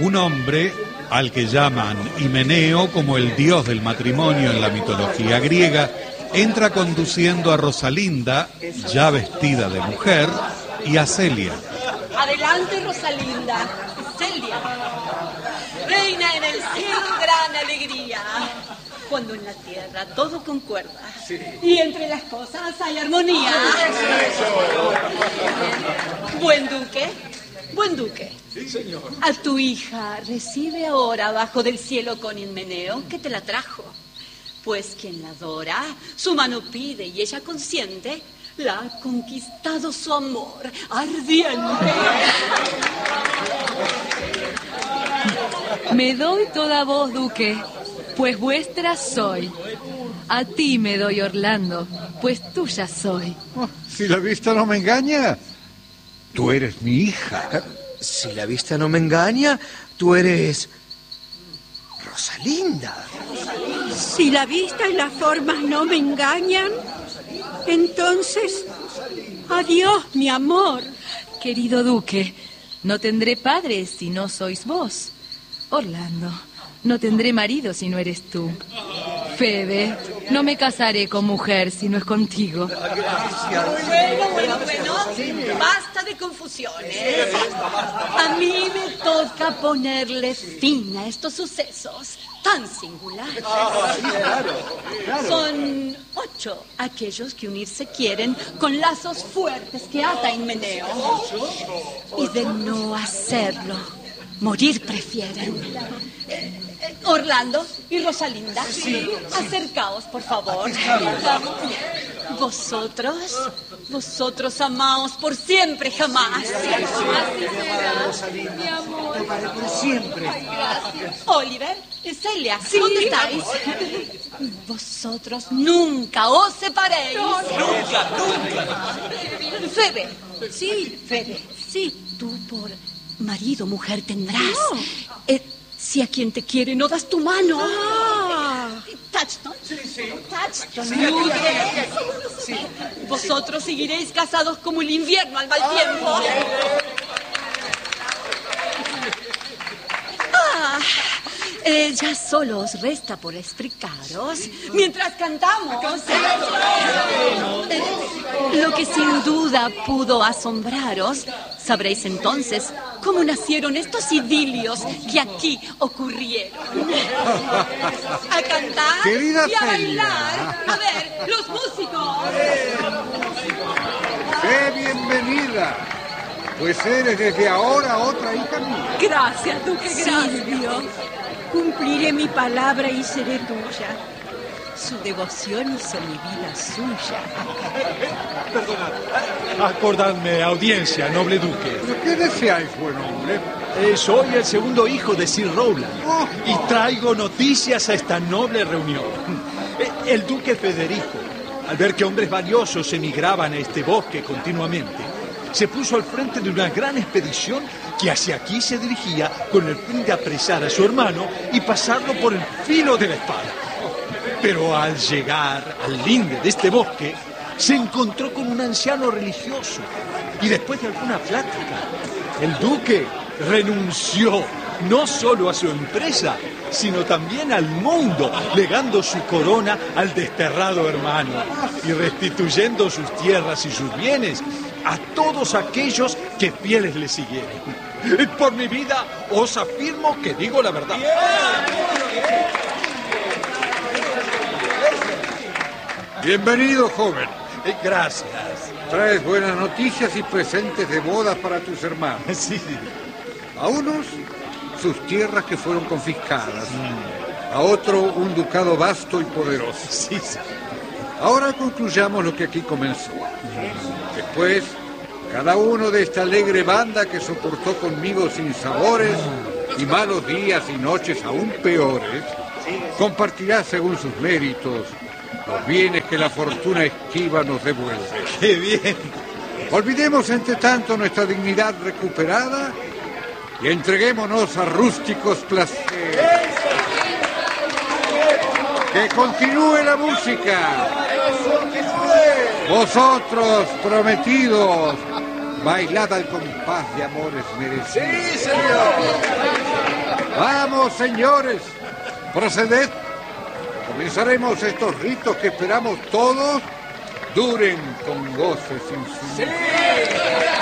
Un hombre al que llaman Himeneo como el dios del matrimonio en la mitología griega, entra conduciendo a Rosalinda, ya vestida de mujer, y a Celia. Adelante, Rosalinda. Celia. Reina en el cielo, gran alegría. Cuando en la tierra todo concuerda. Sí. Y entre las cosas hay armonía. Buen duque. Sí, señor. A tu hija recibe ahora abajo del cielo con Himeneo, que te la trajo. Pues quien la adora, su mano pide y ella consiente, la ha conquistado su amor ardiente. Me doy toda voz, duque, pues vuestra soy. A ti me doy, Orlando, pues tuya soy. Oh, si la vista no me engaña, tú eres mi hija. Si la vista no me engaña, tú eres Rosalinda. Si la vista y las formas no me engañan, entonces, adiós, mi amor. Querido duque, no tendré padre si no sois vos. Orlando, no tendré marido si no eres tú. Febe, no me casaré con mujer si no es contigo. Bueno. Basta de confusiones. A mí me toca ponerle fin a estos sucesos tan singulares. Claro. Son 8 aquellos que unirse quieren con lazos fuertes que ata Himeneo. Y de no hacerlo, morir prefieren. Orlando y Rosalinda, acercaos, por favor. Vosotros amaos por siempre, jamás. Así será, mi amor. Por siempre. Gracias. Oliver, Celia, ¿dónde estáis? Vosotros nunca os separéis. Nunca. Febe. Sí, tú por marido, mujer tendrás. Si a quien te quiere no das tu mano. Touchstone. Touchstone. Sí. Vosotros seguiréis casados como el invierno al mal tiempo. Ya solo os resta por explicaros mientras cantamos lo que sin duda pudo asombraros. Sabréis entonces cómo nacieron estos idilios que aquí ocurrieron. A cantar Querida y a Celia. bailar. A ver, los músicos. Bienvenida. Pues eres desde ahora otra hija mía. Gracias, duque, gracias. Silvio, cumpliré mi palabra y seré tuya. Su devoción hizo mi vida suya. Perdonad, acordadme, audiencia, noble duque. ¿Pero qué deseáis, buen hombre? Soy el segundo hijo de Sir Rowland y traigo noticias a esta noble reunión. El duque Federico, al ver que hombres valiosos emigraban a este bosque continuamente, se puso al frente de una gran expedición que hacia aquí se dirigía con el fin de apresar a su hermano y pasarlo por el filo de la espada. Pero al llegar al linde de este bosque, se encontró con un anciano religioso y después de alguna plática, el duque renunció no solo a su empresa, sino también al mundo, legando su corona al desterrado hermano y restituyendo sus tierras y sus bienes a todos aquellos que fieles le siguieron. Por mi vida os afirmo que digo la verdad. Bienvenido, joven. Gracias. Traes buenas noticias y presentes de bodas para tus hermanos. Sí. A unos, sus tierras que fueron confiscadas. A otro, un ducado vasto y poderoso. Sí. Ahora concluyamos lo que aquí comenzó. Después, cada uno de esta alegre banda que soportó conmigo sinsabores y malos días y noches aún peores, compartirá según sus méritos los bienes que la fortuna esquiva nos devuelve. ¡Qué bien! Olvidemos entre tanto nuestra dignidad recuperada y entreguémonos a rústicos placeres. ¡Que continúe la música! Vosotros, prometidos, bailad al compás de amores merecidos. ¡Sí, señor! Vamos, señores, proceded. Comenzaremos estos ritos que esperamos todos duren con goce sin fin.